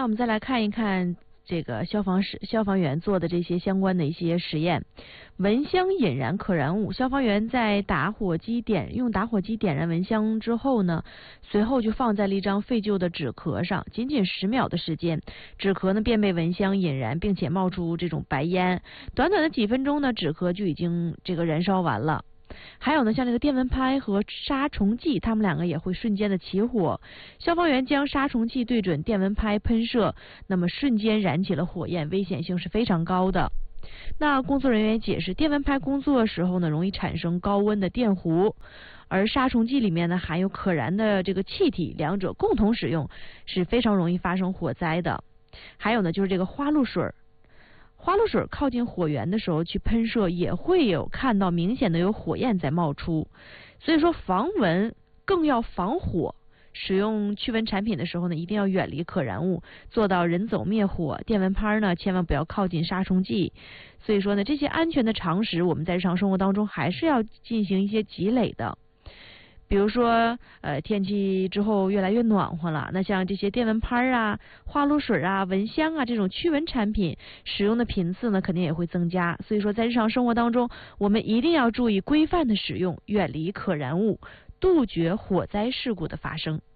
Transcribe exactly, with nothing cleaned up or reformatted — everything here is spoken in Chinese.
那我们再来看一看这个消防室消防员做的这些相关的一些实验。蚊香引燃可燃物，消防员在打火机点用打火机点燃蚊香之后呢，随后就放在了一张废旧的纸壳上，仅仅十秒的时间，纸壳呢便被蚊香引燃，并且冒出这种白烟。短短的几分钟呢，纸壳就已经这个燃烧完了。还有呢，像这个电蚊拍和杀虫剂，它们两个也会瞬间的起火。消防员将杀虫剂对准电蚊拍喷射，那么瞬间燃起了火焰，危险性是非常高的。那工作人员解释，电蚊拍工作时候呢，容易产生高温的电弧，而杀虫剂里面呢含有可燃的这个气体，两者共同使用是非常容易发生火灾的。还有呢，就是这个花露水。花露水靠近火源的时候去喷射，也会有看到明显的有火焰在冒出。所以说防蚊更要防火，使用驱蚊产品的时候呢，一定要远离可燃物，做到人走灭火。电蚊拍呢，千万不要靠近杀虫剂。所以说呢，这些安全的常识，我们在日常生活当中还是要进行一些积累的。比如说，呃，天气之后越来越暖和了，那像这些电蚊拍啊、花露水啊、蚊香啊这种驱蚊产品使用的频次呢，肯定也会增加。所以说，在日常生活当中，我们一定要注意规范的使用，远离可燃物，杜绝火灾事故的发生。